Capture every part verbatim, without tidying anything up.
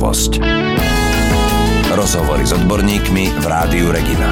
novosť. Rozhovory s odborníkmi v Rádiu Regina.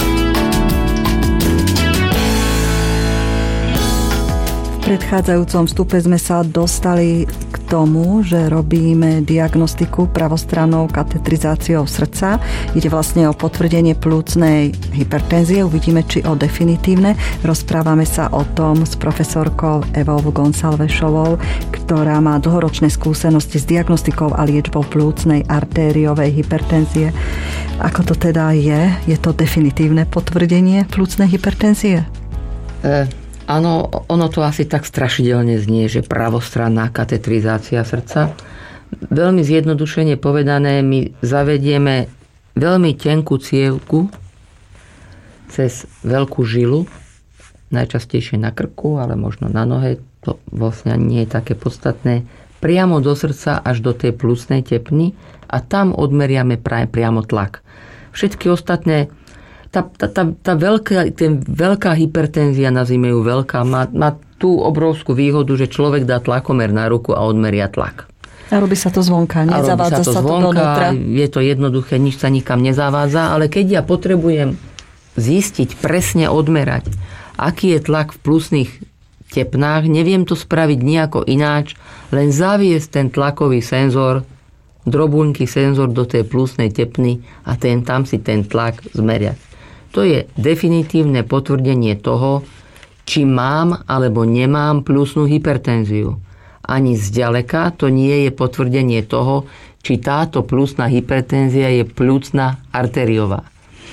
V predchádzajúcom vstupe sme sa dostali k tomu, že robíme diagnostiku pravostrannou katetrizáciou srdca. Ide vlastne o potvrdenie plúcnej hypertenzie. Uvidíme, či o definitívne. Rozprávame sa o tom s profesorkou Evou Gonsalvešovou, ktorá má dlhoročné skúsenosti s diagnostikou a liečbou plúcnej artériovej hypertenzie. Ako to teda je? Je to definitívne potvrdenie plúcnej hypertenzie? E, áno, ono to asi tak strašidelne znie, že pravostranná katetrizácia srdca. Veľmi zjednodušene povedané, my zavedieme veľmi tenkú cievku cez veľkú žilu, najčastejšie na krku, ale možno na nohe, to vlastne nie je také podstatné, priamo do srdca až do tej plúcnej tepny a tam odmeriame priamo tlak. Všetky ostatné, tá, tá, tá, tá veľká, ten veľká hypertenzia, nazvime ju veľká, má, má tú obrovskú výhodu, že človek dá tlakomer na ruku a odmeria tlak. A robí sa to zvonka, nezavádza sa to, sa to donútra. Je to jednoduché, nič sa nikam nezavádza, ale keď ja potrebujem zistiť, presne odmerať, aký je tlak v plúcnych tepnách, neviem to spraviť nejako ináč, len zaviesť ten tlakový senzor, drobúňky senzor do tej plúcnej tepny a ten, tam si ten tlak zmeriať. To je definitívne potvrdenie toho, či mám alebo nemám plúcnu hypertenziu. Ani zďaleka to nie je potvrdenie toho, či táto plúcna hypertenzia je plúcna arteriová.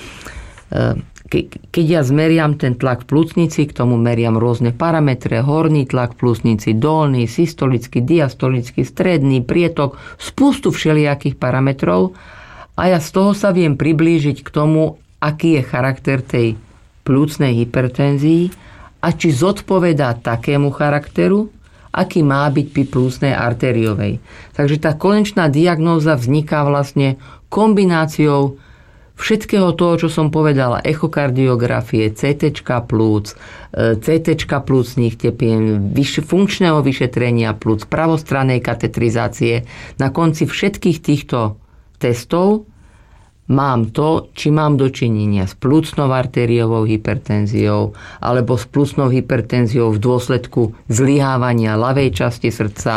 Keď ja zmeriam ten tlak v plúcnici, k tomu meriam rôzne parametre, horný tlak v plúcnici, dolný, systolický, diastolický, stredný, prietok, spustu všelijakých parametrov a ja z toho sa viem priblížiť k tomu, aký je charakter tej plúcnej hypertenzii a či zodpovedá takému charakteru, aký má byť pri plúcnej arteriovej. Takže tá konečná diagnóza vzniká vlastne kombináciou všetkého toho, čo som povedala, echokardiografie, cé téčka plúc, cé téčka plúcnych tepien, vyš, funkčného vyšetrenia plúc, pravostrannej katetrizácie. Na konci všetkých týchto testov mám to, či mám dočinenia s plúcnou arteriovou hypertenziou alebo s plúcnou hypertenziou v dôsledku zlyhávania ľavej časti srdca